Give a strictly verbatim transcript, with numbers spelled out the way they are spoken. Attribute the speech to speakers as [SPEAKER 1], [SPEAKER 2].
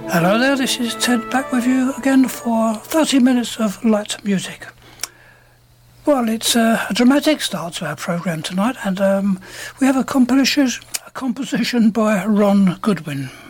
[SPEAKER 1] Hello there, this is Ted back with you again for thirty minutes of light music. Well, it's a, a dramatic start to our programme tonight, and um, we have a composition, a composition by Ron Goodwin.